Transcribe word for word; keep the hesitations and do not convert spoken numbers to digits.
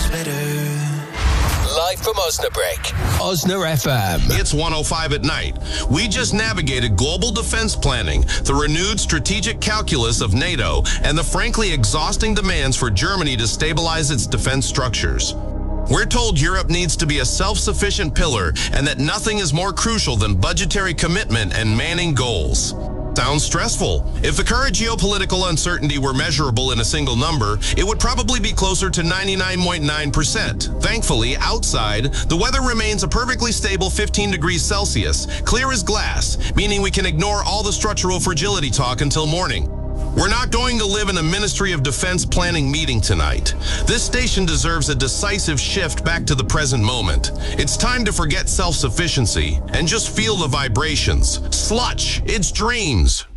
Live from Osnabrück, Osna F M. It's one oh five at night. We just navigated global defense planning, the renewed strategic calculus of NATO, and the frankly exhausting demands for Germany to stabilize its defense structures. We're told Europe needs to be a self-sufficient pillar and that nothing is more crucial than budgetary commitment and manning goals. Sounds stressful. If the current geopolitical uncertainty were measurable in a single number, it would probably be closer to ninety-nine point nine percent. Thankfully, outside, the weather remains a perfectly stable fifteen degrees Celsius, clear as glass, meaning we can ignore all the structural fragility talk until morning. We're not going to live in a Ministry of Defense planning meeting tonight. This station deserves a decisive shift back to the present moment. It's time to forget self-sufficiency and just feel the vibrations. Slutch, it's dreams.